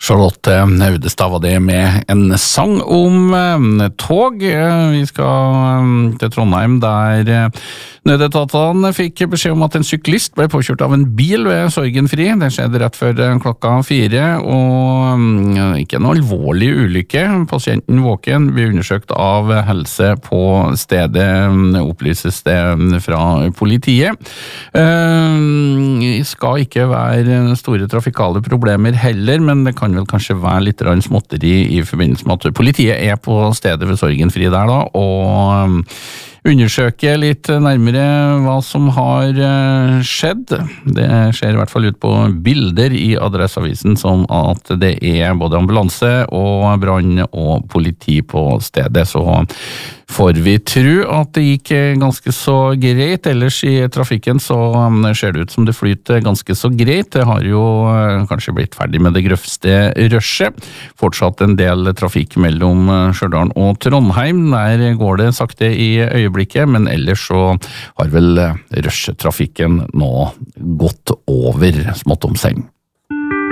Charlotte Audestad var det med en sang om tog. Vi skal til Trondheim der nødetatene fikk beskjed om at en syklist ble påkjørt av en bil ved Sorgenfri. Det skjedde rett før klokka 4, og ikke en alvorlig ulykke. Pasienten våken blir undersøkt av helse på stedet, opplyses det fra politiet. Det skal ikke være store trafikale problemer heller, men det kan vel kanskje være litt småtteri i forbindelse med at politiet er på stedet ved Sorgenfri der da, og undersøke litt nærmere hva som har skjedd. Det ser i hvert fall ut på bilder i Adresseavisen som at det er både ambulanse og brann og politi på stedet, så får vi tro at det gikk ganske så greit. Ellers i trafikken så ser det ut som det flyter ganske så greit. Det har jo kanskje blitt ferdig med det grøvste rushet. Fortsatt en del trafikk mellom Stjørdal og Trondheim. Der går det sakte i øyeblikket, men ellers så har vel rushetrafikken nå gått over smått om seng.